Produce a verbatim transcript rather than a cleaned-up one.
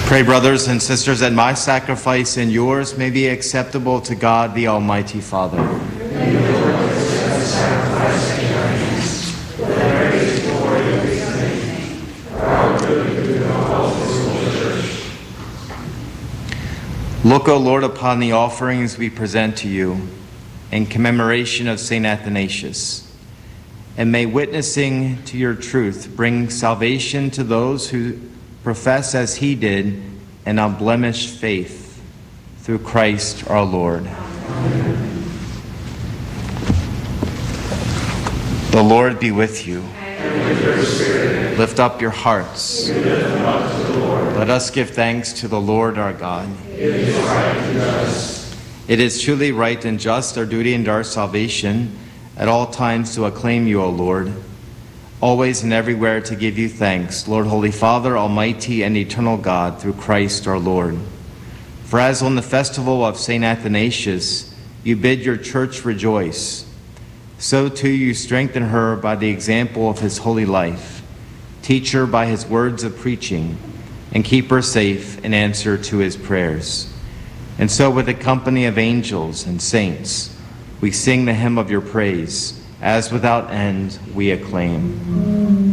Pray, brothers and sisters, that my sacrifice and yours may be acceptable to God, the Almighty Father. May the Lord accept the sacrifice at your hands, for the praise and glory of his name, for our good and good of all his holy church. Look, O Lord, upon the offerings we present to you in commemoration of Saint Athanasius, and may witnessing to your truth bring salvation to those who profess as he did an unblemished faith, through Christ our Lord. Amen. The Lord be with you. And with your spirit. Lift up your hearts. We lift them up to the Lord. Let us give thanks to the Lord our God. It is right and just. It is truly right and just, our duty and our salvation, at all times to acclaim you, O Lord, always and everywhere to give you thanks, Lord, Holy Father, Almighty and eternal God, through Christ our Lord. For as on the festival of Saint Athanasius you bid your church rejoice, so too you strengthen her by the example of his holy life, teach her by his words of preaching, and keep her safe in answer to his prayers. And so with the company of angels and saints, we sing the hymn of your praise, as without end we acclaim.